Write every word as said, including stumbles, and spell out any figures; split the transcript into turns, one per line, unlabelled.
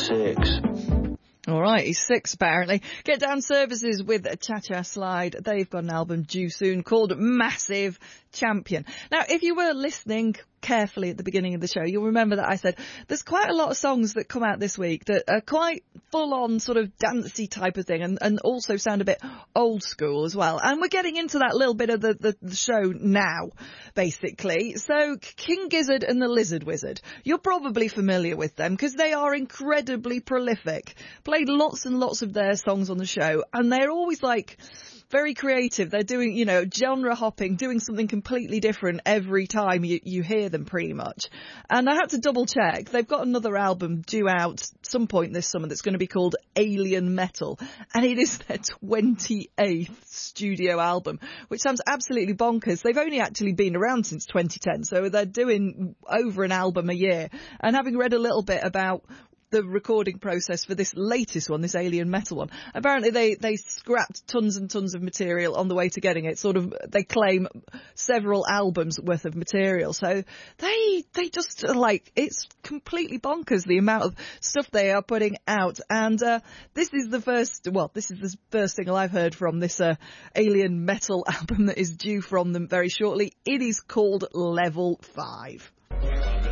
six.
All right, he's six apparently. Get Down Services with Cha Cha Slide. They've got an album due soon called Massive Champion. Now, if you were listening carefully at the beginning of the show, you'll remember that I said there's quite a lot of songs that come out this week that are quite full-on sort of dancey type of thing and, and also sound a bit old school as well. And we're getting into that little bit of the, the, the show now, basically. So King Gizzard and the Lizard Wizard, you're probably familiar with them because they are incredibly prolific. Played lots and lots of their songs on the show, and they're always like very creative. They're doing, you know, genre hopping, doing something completely different every time you, you hear them pretty much. And I had to double check. They've got another album due out some point this summer that's going to be called Alien Metal. And it is their twenty-eighth studio album, which sounds absolutely bonkers. They've only actually been around since twenty ten, so they're doing over an album a year. And having read a little bit about the recording process for this latest one, this Alien Metal one, apparently they, they scrapped tons and tons of material on the way to getting it. Sort of, they claim several albums worth of material. So they, they just are like, it's completely bonkers the amount of stuff they are putting out. And, uh, this is the first, well, this is the first single I've heard from this, uh, Alien Metal album that is due from them very shortly. It is called Level five.